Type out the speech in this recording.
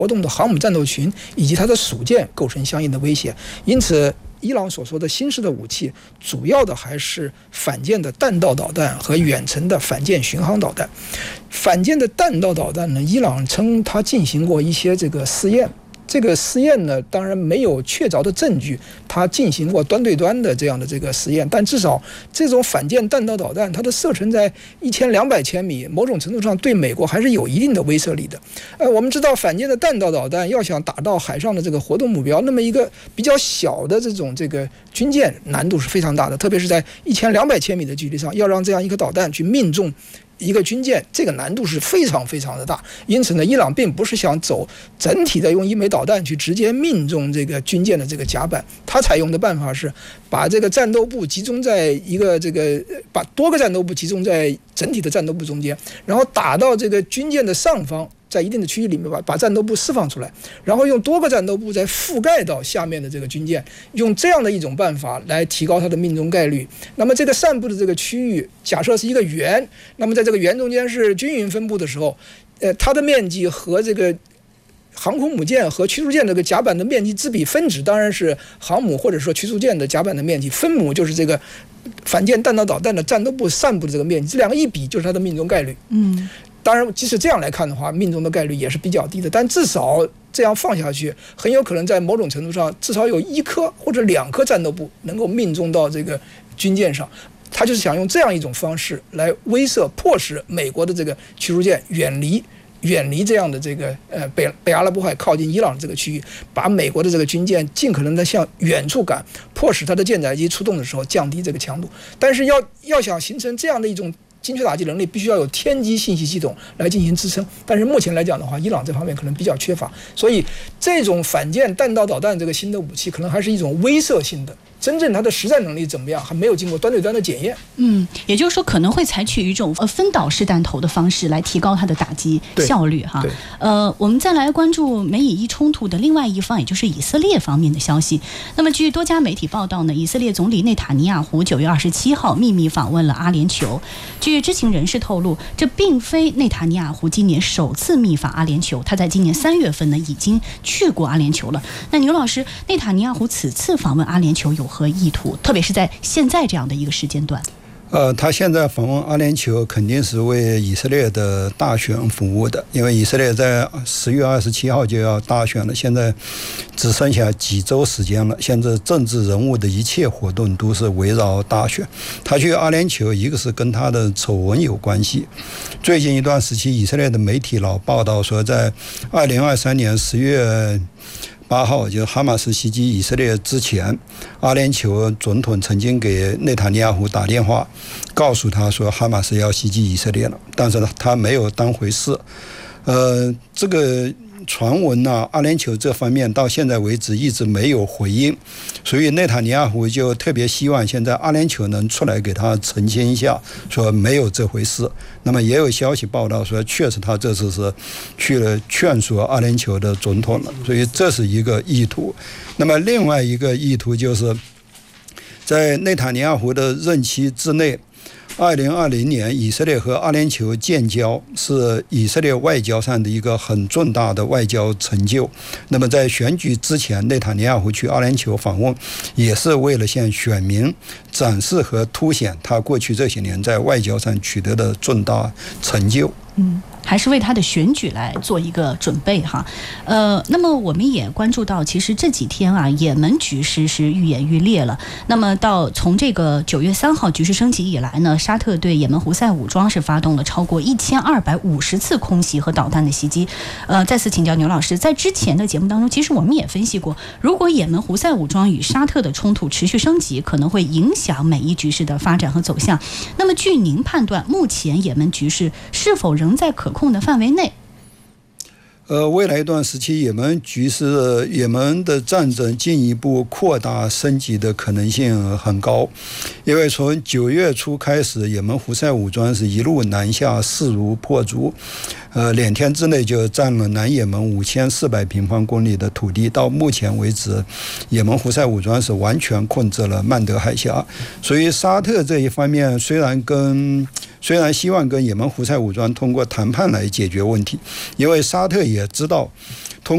活动的航母战斗群以及它的属舰构成相应的威胁。因此，伊朗所说的新式的武器，主要的还是反舰的弹道导弹和远程的反舰巡航导弹。反舰的弹道导弹呢，伊朗称它进行过一些这个试验。这个试验呢，当然没有确凿的证据，它进行过端对端的这样的这个实验，但至少这种反舰弹道导弹，它的射程在1200千米，某种程度上对美国还是有一定的威慑力的。我们知道反舰的弹道导弹要想打到海上的这个活动目标，那么一个比较小的这个军舰难度是非常大的，特别是在1200千米的距离上，要让这样一颗导弹去命中一个军舰，这个难度是非常非常的大。因此呢，伊朗并不是想走整体的用一枚导弹去直接命中这个军舰的这个甲板，它采用的办法是把这个战斗部集中在一个把多个战斗部集中在整体的战斗部中间，然后打到这个军舰的上方，在一定的区域里面把战斗部释放出来，然后用多个战斗部再覆盖到下面的这个军舰，用这样的一种办法来提高它的命中概率。那么这个散布的这个区域假设是一个圆，那么在这个圆中间是均匀分布的时候，它的面积和这个航空母舰和驱逐舰这个甲板的面积之比分子当然是航母或者说驱逐舰的甲板的面积，分母就是这个反舰弹道导弹的战斗部散布的这个面积，这两个一比就是它的命中概率。当然，即使这样来看的话，命中的概率也是比较低的，但至少这样放下去，很有可能在某种程度上，至少有1颗或者2颗战斗部能够命中到这个军舰上。他就是想用这样一种方式来威慑、迫使美国的这个驱逐舰远离这样的这个北阿拉伯海靠近伊朗的这个区域，把美国的这个军舰尽可能的向远处赶，迫使它的舰载机出动的时候降低这个强度。但是要想形成这样的一种精确打击能力，必须要有天基信息系统来进行支撑。但是目前来讲的话，伊朗这方面可能比较缺乏，所以这种反舰弹道导弹这个新的武器，可能还是一种威慑性的。真正它的实战能力怎么样，还没有经过端对端的检验。 也就是说可能会采取一种分导式弹头的方式来提高它的打击效率哈。我们再来关注美以伊冲突的另外一方，也就是以色列方面的消息。那么据多家媒体报道呢，以色列总理内塔尼亚胡9月27号秘密访问了阿联酋。据知情人士透露，这并非内塔尼亚胡今年首次密访阿联酋，他在今年3月份呢已经去过阿联酋了。那牛老师，内塔尼亚胡此次访问阿联酋有何意图，特别是在现在这样的一个时间段？ 他现在访问阿联酋肯定是为以色列的大选服务的，因为以色列在10月27号就要大选了，现在只剩下几周时间了。现在政治人物的一切活动都是围绕大选。他去阿联酋，一个是跟他的丑闻有关系。最近一段时期，以色列的媒体老报道说，在2023年10月8号，就是哈马斯袭击以色列之前，阿联酋总统曾经给内塔尼亚胡打电话，告诉他说哈马斯要袭击以色列了，但是他没有当回事。这个传闻呢，阿联酋这方面到现在为止一直没有回应，所以内塔尼亚胡就特别希望现在阿联酋能出来给他澄清一下，说没有这回事。那么也有消息报道说，确实他这次是去了劝说阿联酋的总统了，所以这是一个意图。那么另外一个意图就是在内塔尼亚胡的任期之内，2020年以色列和阿联酋建交是以色列外交上的一个很重大的外交成就。那么在选举之前，内塔尼亚胡去阿联酋访问，也是为了向选民展示和凸显他过去这些年在外交上取得的重大成就。 还是为他的选举来做一个准备哈。那么我们也关注到，其实这几天啊，也门局势是愈演愈烈了。那么从这个9月3号局势升级以来呢，沙特对也门胡塞武装是发动了超过1250次空袭和导弹的袭击。再次请教牛老师，在之前的节目当中，其实我们也分析过，如果也门胡塞武装与沙特的冲突持续升级，可能会影响美伊局势的发展和走向。那么据您判断，目前也门局势是否仍在可控的范围内？ 未来一段时期，也门局势、也门的战争进一步扩大升级的可能性很高，因为从9月初开始，也门胡塞武装是一路南下，势如破竹，2天之内就占了南也门5400平方公里的土地。到目前为止，也门胡塞武装是完全控制了曼德海峡。所以沙特这一方面虽然希望跟也门胡塞武装通过谈判来解决问题，因为沙特也知道